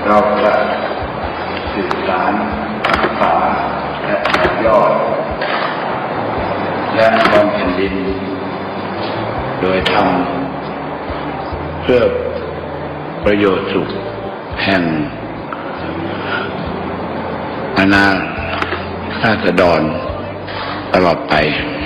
เราจะสื่อสารรักษาและต่อยอดและบำเพ็ญดินโดยทำเพื่อประโยชน์สุขแห่งอาณาราษฎรตลอดไป